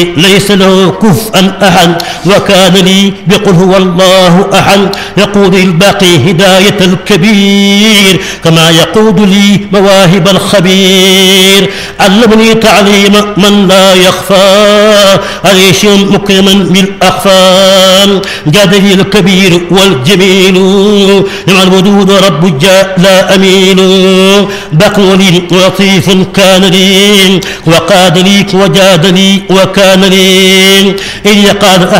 ليس له كفءا أحد وكان لي بقل هو الله أحد يقود الباقي هداية الكبير كما يقود لي مواهب الخبير علمني تعليم من لا يخفى عيش مكرما بالأخفى جاد لي الكبير والجميل مع الودود رب جاء لا أمين بقي لي لطيف كان لي وقاد لي وجاد لي وكان لي إن يقال